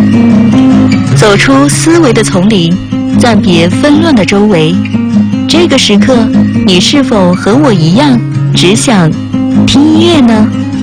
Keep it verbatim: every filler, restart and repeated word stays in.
走出思维的丛林，暂别纷乱的周围。这个时刻，你是否和我一样，只想听音乐呢？